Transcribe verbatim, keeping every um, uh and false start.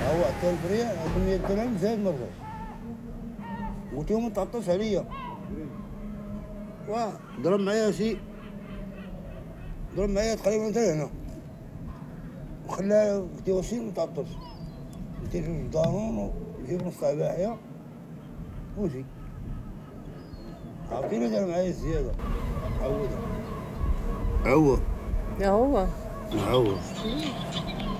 هو التلفرية مية درهم زي المرة وتيوم تعطش عليا وضرب معايا شي ضرب معايا تقريبا حتى هنا وخلاه تيوصيل متعطش تيجي في الدارون ويجيب نص عباية وشي عرفتيني دار معايا زيادة عوضها عوض هو عوض